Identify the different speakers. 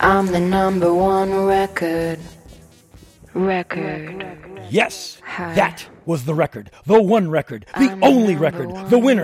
Speaker 1: I'm the number one record.
Speaker 2: Yes, that was the record. The one record. The only record. The winner.